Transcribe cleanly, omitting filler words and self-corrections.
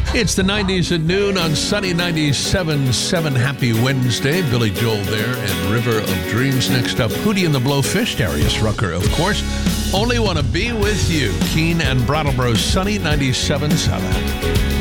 It's the 90s at noon on Sunny 97.7. Happy Wednesday. Billy Joel there and River of Dreams. Next up, Hootie and the Blowfish. Darius Rucker, of course. Only Want to Be With You. Keene and Brattleboro, Sunny 97.7.